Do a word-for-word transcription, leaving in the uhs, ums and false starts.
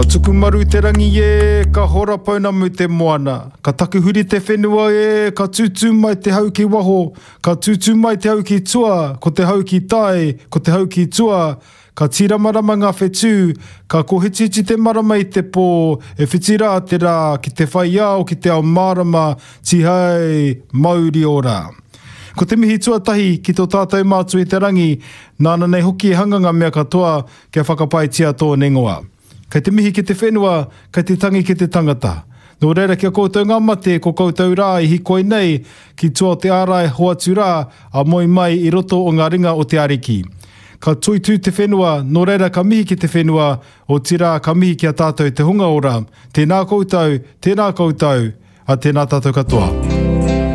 Ka tuku maru te rangi e, ka hora pauna mu te moana. Ka takuhuri te whenua e, ka tūtū mai te hau ki waho. Ka tūtū mai te hau ki tua, ko te hau ki tae, ko te hau ki tua. Ka tiramarama ngā whetū, ka kohititi te marama i te pō, e whitira te rā, ki te whai au, ki te ao marama, tihai, mauri ora. Ko te mihi tuatahi ki tō tātou mātu i te rangi, nāna nei hoki e hanganga mea katoa, kia whakapai tia tō nengoa. Kei te mihi ki te whenua, kei te tangi ki te tangata. Nō reira kia koutou ngā mate, ko koutou rā i hikoi nei, ki tua te ārai hoatu rā, a moi mai i roto o ngā ringa o te ariki. Ka tuitū te whenua, nō reira ka mihi ki te whenua, o tira ka mihi ki a tātou te hunga ora. Tēnā koutou, tēnā koutou, a tēnā tātou katoa.